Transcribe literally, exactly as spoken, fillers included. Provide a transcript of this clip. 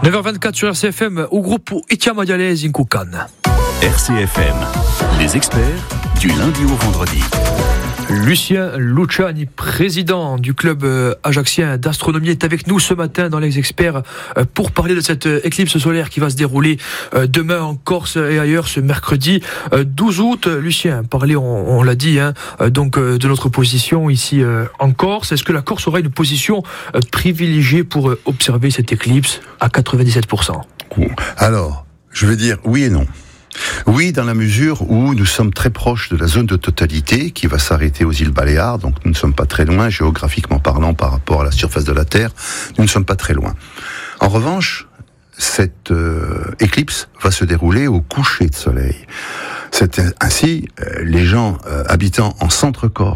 neuf heures vingt-quatre sur R C F M, au groupe Itia Madialez Inkoukan. R C F M, les experts du lundi au vendredi. Lucien Luciani, président du club ajaxien d'astronomie, est avec nous ce matin dans les experts pour parler de cette éclipse solaire qui va se dérouler demain en Corse et ailleurs ce mercredi douze août. Lucien, parler, on, on l'a dit, hein, donc de notre position ici en Corse. Est-ce que la Corse aura une position privilégiée pour observer cette éclipse à quatre-vingt-dix-sept pour cent? Alors, je vais dire oui et non. Oui, dans la mesure où nous sommes très proches de la zone de totalité qui va s'arrêter aux îles Baléares, donc nous ne sommes pas très loin, géographiquement parlant, par rapport à la surface de la Terre, nous ne sommes pas très loin. En revanche, cette euh, éclipse va se dérouler au coucher de soleil. C'est ainsi, euh, les gens euh, habitant en Centre-Corse,